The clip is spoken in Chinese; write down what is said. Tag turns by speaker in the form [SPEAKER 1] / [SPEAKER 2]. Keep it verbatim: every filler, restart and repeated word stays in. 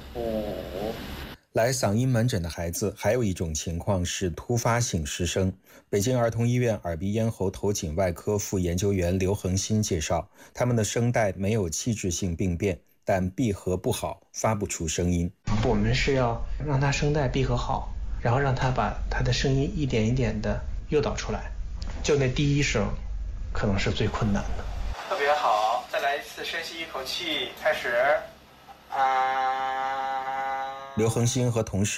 [SPEAKER 1] 哦。
[SPEAKER 2] 来嗓音门诊的孩子还有一种情况是突发性失声。北京儿童医院耳鼻咽喉头颈外科副研究员刘恒新介绍，他们的声带没有器质性病变，但闭合不好，发不出声音。
[SPEAKER 1] 我们是要让他声带闭合好，然后让他把他的声音一点一点的诱导出来，就那第一声可能是最困难的。特别好，再来一次，深吸一口气，开始。啊。
[SPEAKER 2] 刘恒新和同事